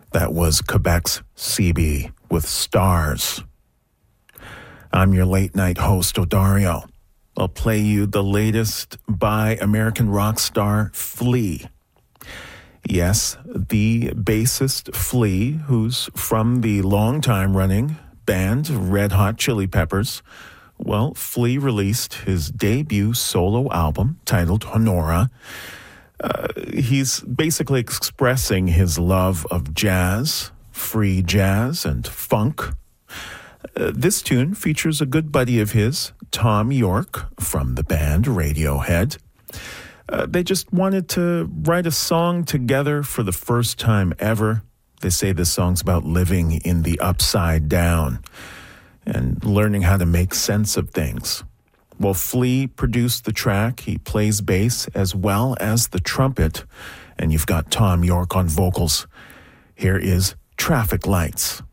That was Quebec's CB with Stars. I'm your late night host, Odario. I'll play you the latest by American rock star Flea. Yes, the bassist Flea, who's from the long-time running band Red Hot Chili Peppers. Well, Flea released his debut solo album titled Honora. He's basically expressing his love of jazz, free jazz, and funk. This tune features a good buddy of his, Tom York, from the band Radiohead. They just wanted to write a song together for the first time ever. They say this song's about living in the upside down and learning how to make sense of things. Well, Flea produced the track. He plays bass as well as the trumpet. And you've got Tom York on vocals. Here is Traffic Lights.